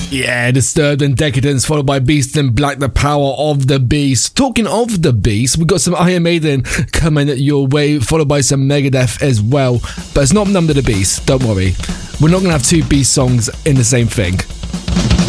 Yeah, Disturbed and Decadence, followed by Beast in Black, The Power of the Beast. Talking of the Beast, we've got some Iron Maiden coming your way, followed by some Megadeth as well. But it's not Number the Beast, don't worry. We're not going to have two Beast songs in the same thing.